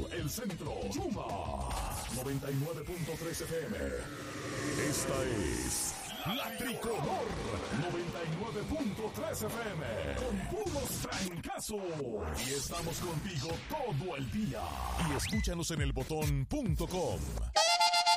El centro. Chuma. 99.3 FM. Esta es La Tricolor. 99.3 FM. Con puros trancazos. Y estamos contigo todo el día. Y escúchanos en elbotón.com.